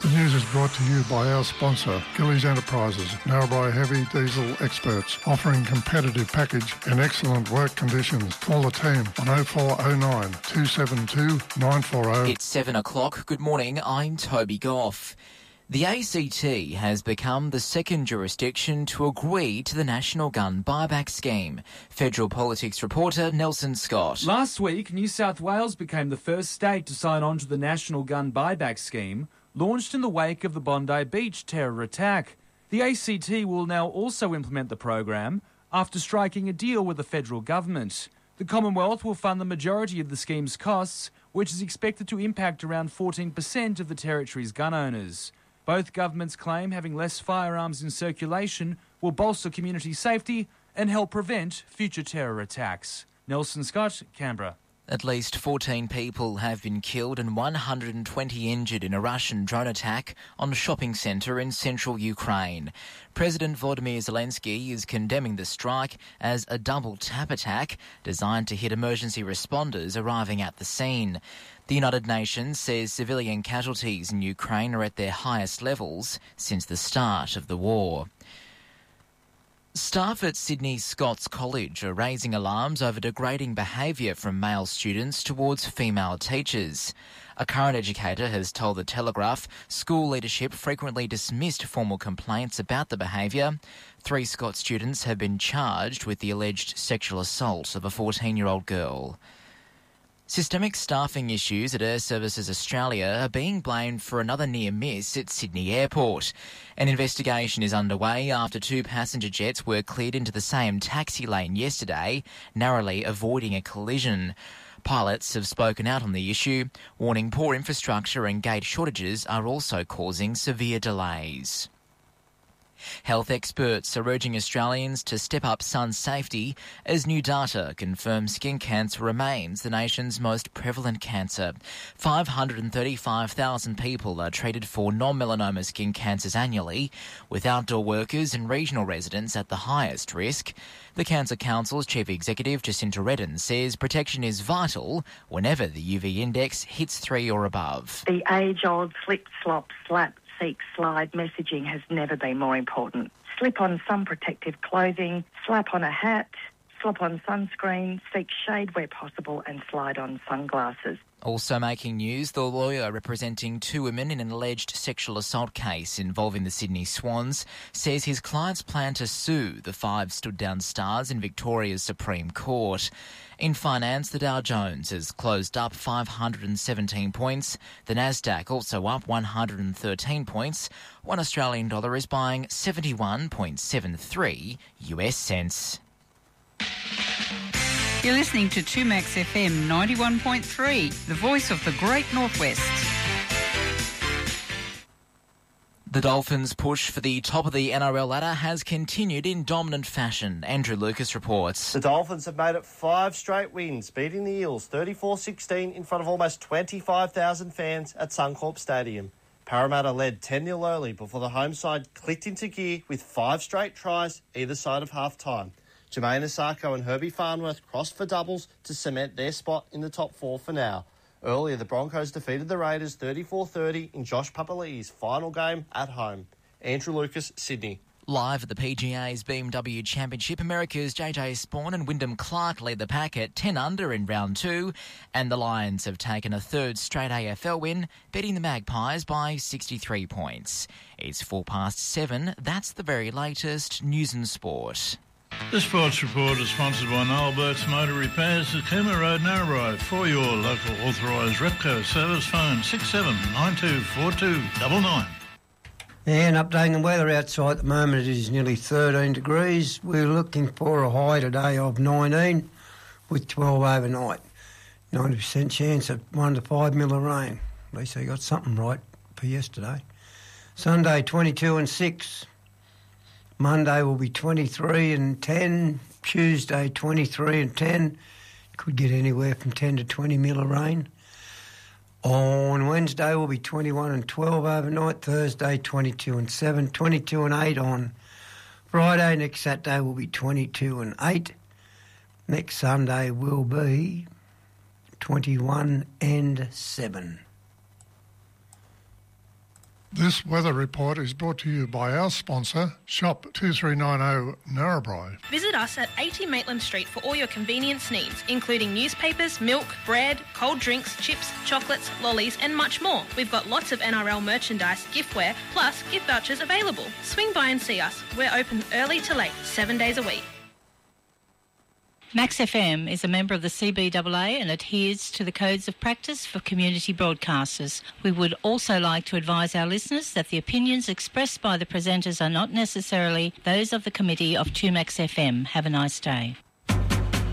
The news is brought to you by our sponsor, Gillies Enterprises, Narrabri heavy diesel experts, offering competitive package and excellent work conditions. Call the team on 0409 272 940. It's 7 o'clock. Good morning, I'm Toby Goff. The ACT has become the second jurisdiction to agree to the National Gun Buyback Scheme. Federal politics reporter Nelson Scott. Last week, New South Wales became the first state to sign on to the National Gun Buyback Scheme, launched in the wake of the Bondi Beach terror attack. The ACT will now also implement the program after striking a deal with the federal government. The Commonwealth will fund the majority of the scheme's costs, which is expected to impact around 14% of the territory's gun owners. Both governments claim having less firearms in circulation will bolster community safety and help prevent future terror attacks. Nelson Scott, Canberra. At least 14 people have been killed and 120 injured in a Russian drone attack on a shopping centre in central Ukraine. President Volodymyr Zelensky is condemning the strike as a double-tap attack designed to hit emergency responders arriving at the scene. The United Nations says civilian casualties in Ukraine are at their highest levels since the start of the war. Staff at Sydney's Scots College are raising alarms over degrading behaviour from male students towards female teachers. A current educator has told The Telegraph school leadership frequently dismissed formal complaints about the behaviour. 3 Scots students have been charged with the alleged sexual assault of a 14-year-old girl. Systemic staffing issues at Air Services Australia are being blamed for another near miss at Sydney Airport. An investigation is underway after 2 passenger jets were cleared into the same taxi lane yesterday, narrowly avoiding a collision. Pilots have spoken out on the issue, warning poor infrastructure and gate shortages are also causing severe delays. Health experts are urging Australians to step up sun safety as new data confirms skin cancer remains the nation's most prevalent cancer. 535,000 people are treated for non-melanoma skin cancers annually, with outdoor workers and regional residents at the highest risk. The Cancer Council's chief executive, Jacinta Redden, says protection is vital whenever the UV index hits 3 or above. The age-old slip, slop, slap, seek, slide messaging has never been more important. Slip on some protective clothing, slap on a hat, slap on sunscreen, seek shade where possible and slide on sunglasses. Also making news, the lawyer representing 2 women in an alleged sexual assault case involving the Sydney Swans says his clients plan to sue the 5 stood-down stars in Victoria's Supreme Court. In finance, the Dow Jones has closed up 517 points. The Nasdaq also up 113 points. One Australian dollar is buying 71.73 US cents. You're listening to 2Max FM 91.3, the voice of the Great Northwest. The Dolphins' push for the top of the NRL ladder has continued in dominant fashion. Andrew Lucas reports. The Dolphins have made it 5 straight wins, beating the Eels 34-16 in front of almost 25,000 fans at Suncorp Stadium. Parramatta led 10-0 early before the home side clicked into gear with 5 straight tries either side of half-time. Jermaine Asako and Herbie Farnworth crossed for doubles to cement their spot in the top 4 for now. Earlier, the Broncos defeated the Raiders 34-30 in Josh Papali'i's final game at home. Andrew Lucas, Sydney. Live at the PGA's BMW Championship, America's JJ Spawn and Wyndham Clark lead the pack at 10 under in round 2, and the Lions have taken a 3rd straight AFL win, beating the Magpies by 63 points. It's 7:04. That's the very latest news and sport. The Sports Report is sponsored by Noel Burke's Motor Repairs at Cooma Road, Narrabri. For your local authorised Repco service, phone 67924299. And updating the weather outside at the moment, it is nearly 13 degrees. We're looking for a high today of 19 with 12 overnight. 90% chance of 1 to 5 mil of rain. At least they got something right for yesterday. Sunday, 22 and 6. Monday will be 23 and 10. Tuesday, 23 and 10. Could get anywhere from 10 to 20 mil of rain. On Wednesday will be 21 and 12 overnight. Thursday, 22 and 7. 22 and 8 on Friday. Next Saturday will be 22 and 8. Next Sunday will be 21 and 7. The This weather report is brought to you by our sponsor, Shop 2390 Narrabri. Visit us at 80 Maitland Street for all your convenience needs, including newspapers, milk, bread, cold drinks, chips, chocolates, lollies and much more. We've got lots of NRL merchandise, giftware, plus gift vouchers available. Swing by and see us. We're open early to late, 7 days a week. Max FM is a member of the CBAA and adheres to the codes of practice for community broadcasters. We would also like to advise our listeners that the opinions expressed by the presenters are not necessarily those of the committee of 2Max FM. Have a nice day.